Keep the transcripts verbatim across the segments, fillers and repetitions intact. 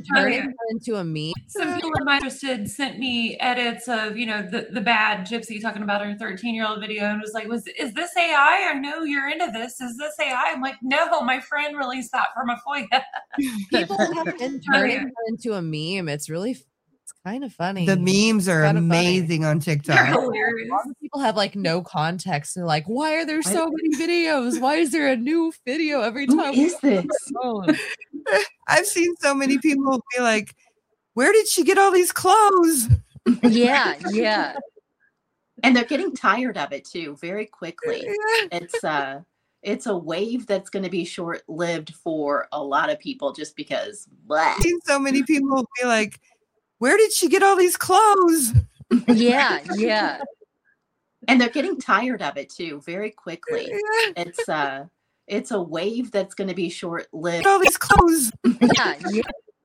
turning into a meme. Some people in my interested sent me edits of, you know, the, the bad Gypsy talking about her thirteen-year-old video and was like, "Was is this A I? I know you're into this. Is this A I?" I'm like, "No, my friend released that from a F O I A." People have been turning her into a meme. It's really, it's kind of funny. The memes are amazing funny. on TikTok. They're hilarious. A lot of people have like no context. They're like, "Why are there so many videos? Why is there a new video every time?" Who is this? I've seen so many people be like, "Where did she get all these clothes?" Yeah, yeah. And they're getting tired of it too, very quickly. It's uh it's a wave that's going to be short-lived for a lot of people just because. Blah. I've seen so many people be like, "Where did she get all these clothes?" Yeah, yeah. And they're getting tired of it too, very quickly. It's uh it's a wave that's going to be short-lived. All these clothes. Yeah, yeah.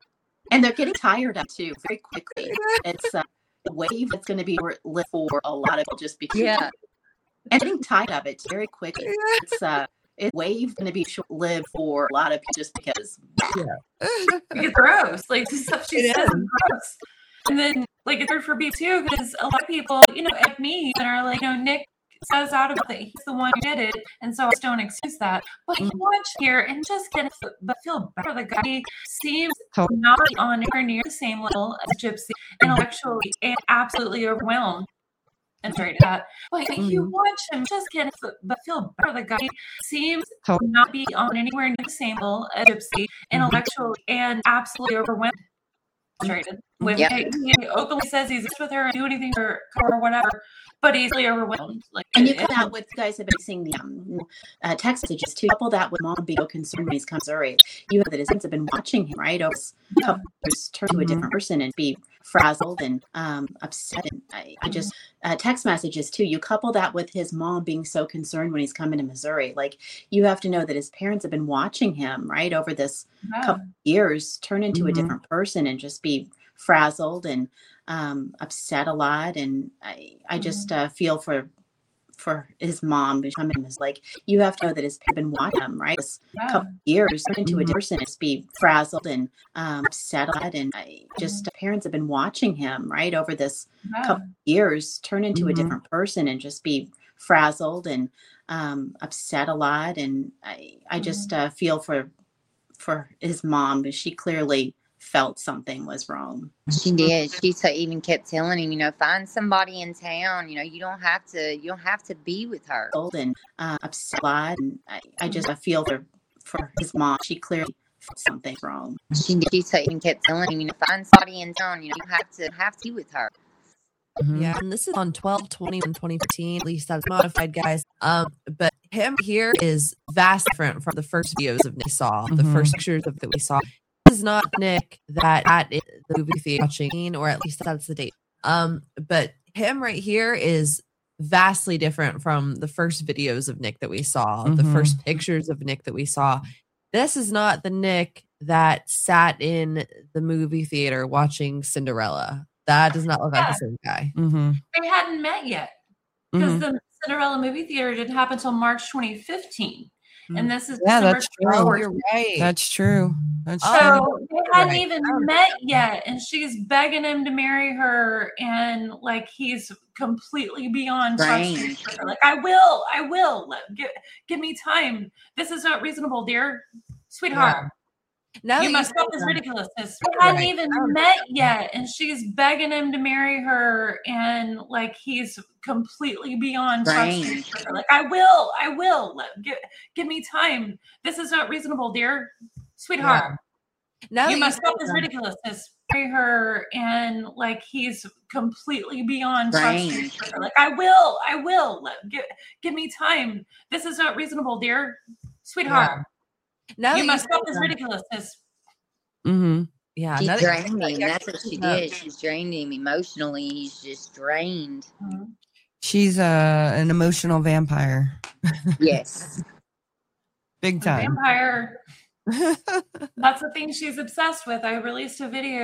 And they're getting tired of it too, very quickly. It's uh, a wave that's going to be short-lived for a lot of people just because. Yeah. And getting tired of it very quickly. It's uh it's a wave going to be short-lived for a lot of people just because. Yeah. It's gross. Like the stuff she it says is gross. And then like it's hard for me too, because a lot of people, you know, like me, that are like, you know, Nick says out about that he's the one who did it, and so I just don't excuse that. But you watch here and just get it, but feel better. The guy seems not on anywhere near the same level as Gypsy, intellectually and absolutely overwhelmed. And straight at, but mm-hmm. you watch him just get it, but feel better. The guy seems not be on anywhere near the same level as Gypsy, intellectually and absolutely overwhelmed. Frustrated with yep. it. He openly says he's with her and do anything for her or whatever, but he's really overwhelmed. Like, and you come out with guys have been seeing the um, uh, text messages too. Couple that with mom being so concerned when he's come to Missouri. You have that his kids have been watching him, right? Over a couple years, turn to a different person and be frazzled and um, upset. And I, I just uh, text messages too. You couple that with his mom being so concerned when he's coming to Missouri. Like you have to know that his parents have been watching him, right, over this yeah. couple years, turn into mm-hmm. a different person and just be frazzled and um, upset a lot. And I, I just uh, feel for for his mom. Is like you have to know that his parents have been watching him, right, this yeah. couple years, turn into a different person and just be frazzled and um, upset a lot. And I just uh, parents have been watching him, right, over this yeah. couple years, turn into mm-hmm. a different person and just be frazzled and um, upset a lot. And I, I just uh, feel for for his mom, because she clearly felt something was wrong. She did. She t- even kept telling him, you know, find somebody in town. You know, you don't have to. You don't have to be with her. And uh, upset a lot. And I, I just I feel for for his mom. She clearly felt something wrong. She did. She t- even kept telling him, you know, find somebody in town. You know, you have to have to be with her. Mm-hmm. Yeah, and this is on twelve twenty and twenty fifteen. At least that's modified, guys. Um, but him here is vastly different from the first videos of Nick we saw, mm-hmm. the first pictures of that we saw. Is not Nick that at the movie theater watching, or at least that's the date. Um, but him right here is vastly different from the first videos of Nick that we saw, mm-hmm. the first pictures of Nick that we saw. This is not the Nick that sat in the movie theater watching Cinderella. That does not look yeah. like the same guy. Mm-hmm. They hadn't met yet because mm-hmm. the Cinderella movie theater didn't happen until March twenty fifteen. And this is yeah, December that's true. You're right. That's true. That's so true. they hadn't right. even met yet, and she's begging him to marry her, and like he's completely beyond trusting her. Like, I will, I will. Let, give, give me time. This is not reasonable, dear sweetheart. Yeah. Now you must stop this ridiculousness. We hadn't right. even met yet, and she's begging him to marry her, and like he's completely beyond trusting her. Like, I will, I will. Let, give, give me time. This is not reasonable, dear sweetheart. Yeah. Now you must stop this ridiculousness. Marry her, and like he's completely beyond trusting her. Like, I will, I will. Let, give, give me time. This is not reasonable, dear sweetheart. Yeah. Now you must stop this ridiculousness. Mm-hmm. Yeah, she drained him. That's what she did. She's drained him emotionally. He's just drained. Mm-hmm. She's uh, an emotional vampire. Yes, big time a vampire. That's the thing she's obsessed with. I released a video